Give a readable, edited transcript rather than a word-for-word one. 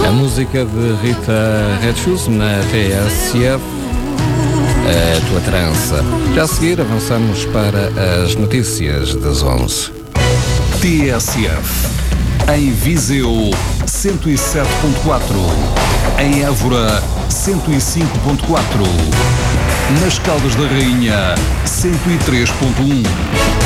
A música de Rita Red Shoes na TSF, a tua trança. Já a seguir avançamos para as notícias das 11. TSF, em Viseu 107.4, em Évora 105.4, nas Caldas da Rainha 103.1.